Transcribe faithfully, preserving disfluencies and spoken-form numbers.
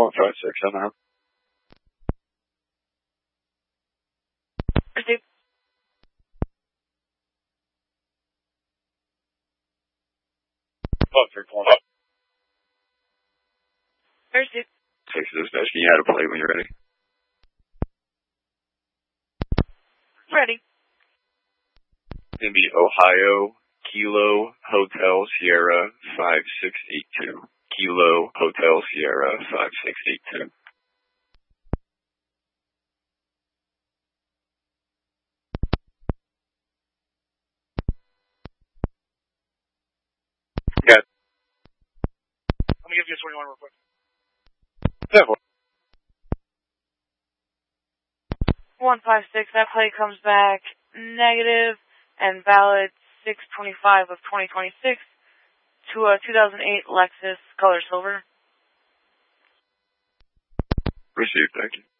one five six, I'm out. Received. Five three one. Received. Six dispatch, can you add a plate when you're ready? Ready. It's going to be Ohio, Kilo, Hotel, Sierra, five six eight two. Kilo, Hotel, Sierra, five six eight two. Got it. Let me give you a twenty-one real quick. Yeah, boy. one five six, that plate comes back negative and valid six twenty-five of twenty twenty-six to a two thousand eight Lexus color silver. Received, thank you.